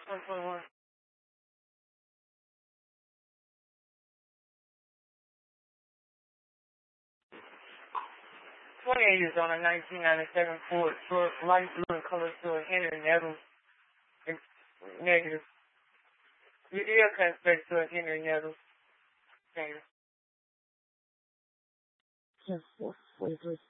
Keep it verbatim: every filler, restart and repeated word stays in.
one twenty-one. twenty-eight is on a nineteen ninety-seven Ford short, light blue in color to Henry Nettles. Negative. You do have conspect to Henry Nettles. Negative. ten forty-three.